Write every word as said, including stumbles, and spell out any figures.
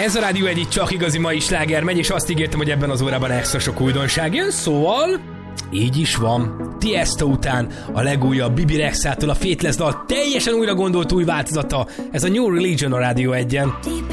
Ez a Rádió egy csak igazi mai sláger megy, és azt ígértem, hogy ebben az órában extra sok újdonság jön, szóval így is van. Tiesto után a legújabb Bibi Rexától a Faithless dal teljesen újra gondolt új változata. Ez a New Religion a Rádió egyen.